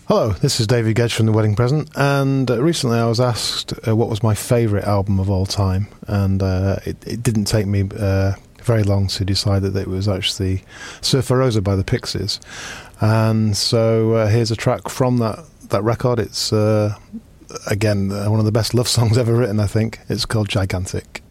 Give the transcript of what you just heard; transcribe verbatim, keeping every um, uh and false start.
Hello, this is David Gedge from The Wedding Present, and uh, recently I was asked uh, what was my favourite album of all time, and uh, it, it didn't take me uh, very long to decide that it was actually Surfer Rosa by the Pixies. And so uh, here's a track from that, that record. It's, uh, again, uh, one of the best love songs ever written, I think. It's called Gigantic.